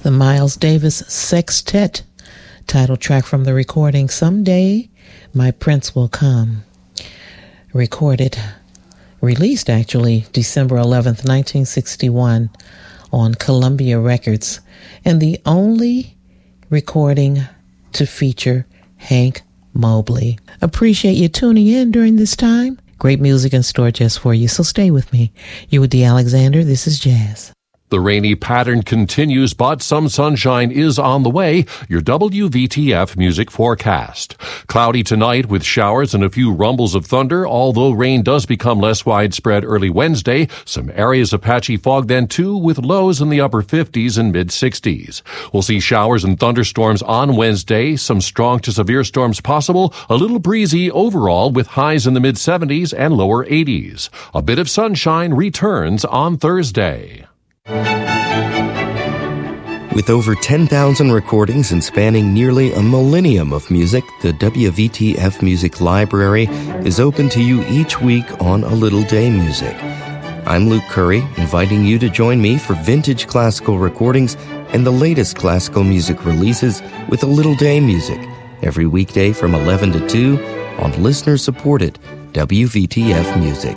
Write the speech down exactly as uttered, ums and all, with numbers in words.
the Miles Davis Sextet, title track from the recording Someday My Prince Will Come. Recorded, released actually, December eleventh, nineteen sixty-one on Columbia Records, and the only recording to feature Hank Mobley. Appreciate you tuning in during this time. Great music in store just for you, so stay with me. You with Dee Alexander, this is Jazz. The rainy pattern continues, but some sunshine is on the way. Your W V T F music forecast. Cloudy tonight with showers and a few rumbles of thunder, although rain does become less widespread early Wednesday. Some areas of patchy fog then too, with lows in the upper fifties and mid-sixties. We'll see showers and thunderstorms on Wednesday, some strong to severe storms possible, a little breezy overall with highs in the mid-seventies and lower eighties. A bit of sunshine returns on Thursday. With over ten thousand recordings and spanning nearly a millennium of music, the W V T F Music Library is open to you each week on A Little Day Music. I'm Luke Curry, inviting you to join me for vintage classical recordings and the latest classical music releases with A Little Day Music, every weekday from eleven to two on listener-supported W V T F Music.